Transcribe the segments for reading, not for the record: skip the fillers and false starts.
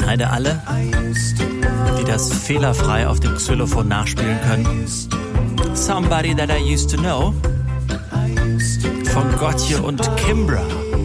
Eine alle, die das fehlerfrei auf dem Xylophon nachspielen können. Somebody That I Used to Know von Gotye und Kimbra.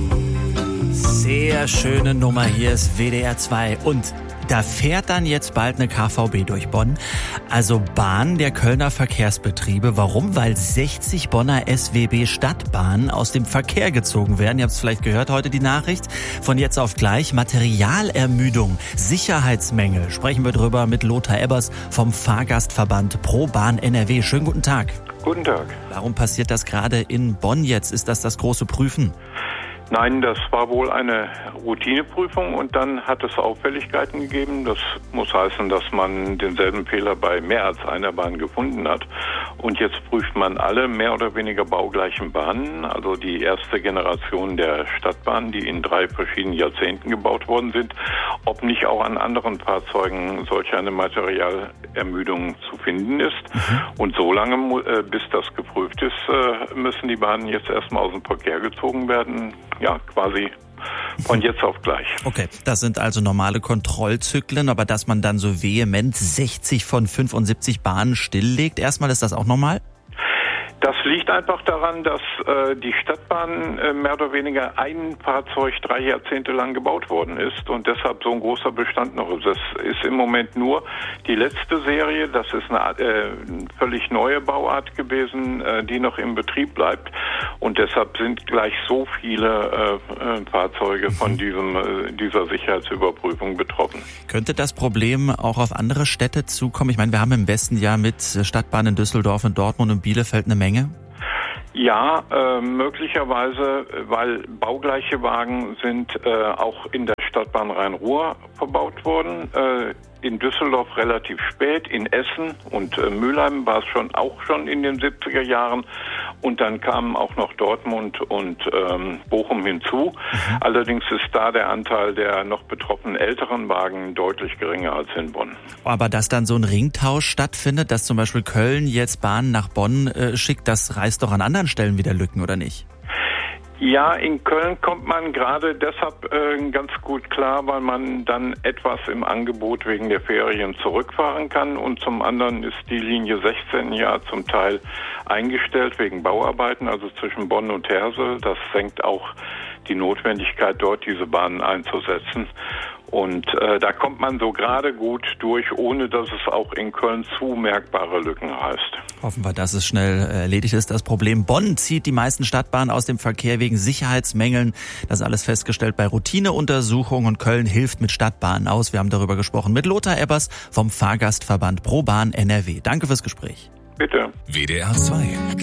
Sehr schöne Nummer, hier ist WDR 2 und da fährt dann jetzt bald eine KVB durch Bonn, also Bahn der Kölner Verkehrsbetriebe. Warum? Weil 60 Bonner SWB Stadtbahnen aus dem Verkehr gezogen werden. Ihr habt es vielleicht gehört, heute die Nachricht. Von jetzt auf gleich Materialermüdung, Sicherheitsmängel. Sprechen wir drüber mit Lothar Ebbers vom Fahrgastverband ProBahn NRW. Schönen guten Tag. Guten Tag. Warum passiert das gerade in Bonn jetzt? Ist das große Prüfen? Nein, das war wohl eine Routineprüfung und dann hat es Auffälligkeiten gegeben. Das muss heißen, dass man denselben Fehler bei mehr als einer Bahn gefunden hat. Und jetzt prüft man alle mehr oder weniger baugleichen Bahnen, also die erste Generation der Stadtbahnen, die in 3 verschiedenen Jahrzehnten gebaut worden sind, ob nicht auch an anderen Fahrzeugen solch eine Materialermüdung zu finden ist. Und so lange, bis das geprüft ist, müssen die Bahnen jetzt erstmal aus dem Verkehr gezogen werden. Ja, quasi von jetzt auf gleich. Okay, das sind also normale Kontrollzyklen, aber dass man dann so vehement 60 von 75 Bahnen stilllegt, erstmal, ist das auch normal? Das liegt einfach daran, dass die Stadtbahn mehr oder weniger ein Fahrzeug 3 Jahrzehnte lang gebaut worden ist und deshalb so ein großer Bestand noch ist. Das ist im Moment nur die letzte Serie, das ist eine völlig neue Bauart gewesen, die noch im Betrieb bleibt und deshalb sind gleich so viele Fahrzeuge von dieser Sicherheitsüberprüfung betroffen. Könnte das Problem auch auf andere Städte zukommen? Ich meine, wir haben im Westen ja mit Stadtbahnen in Düsseldorf, in Dortmund und Bielefeld eine Menge. Ja, möglicherweise, weil baugleiche Wagen sind auch in der Stadtbahn Rhein-Ruhr verbaut worden. In Düsseldorf relativ spät, in Essen und Mülheim war es auch schon in den 70er Jahren und dann kamen auch noch Dortmund und Bochum hinzu. Allerdings ist da der Anteil der noch betroffenen älteren Wagen deutlich geringer als in Bonn. Aber dass dann so ein Ringtausch stattfindet, dass zum Beispiel Köln jetzt Bahnen nach Bonn schickt, das reißt doch an anderen Stellen wieder Lücken, oder nicht? Ja, in Köln kommt man gerade deshalb ganz gut klar, weil man dann etwas im Angebot wegen der Ferien zurückfahren kann und zum anderen ist die Linie 16 ja zum Teil eingestellt wegen Bauarbeiten, also zwischen Bonn und Hersel. Das senkt auch die Notwendigkeit, dort diese Bahnen einzusetzen. Und da kommt man so gerade gut durch, ohne dass es auch in Köln zu merkbare Lücken reißt. Hoffen wir, dass es schnell erledigt ist, das Problem. Bonn zieht die meisten Stadtbahnen aus dem Verkehr wegen Sicherheitsmängeln. Das ist alles festgestellt bei Routineuntersuchungen und Köln hilft mit Stadtbahnen aus. Wir haben darüber gesprochen mit Lothar Ebbers vom Fahrgastverband ProBahn NRW. Danke fürs Gespräch. Bitte. WDR 2.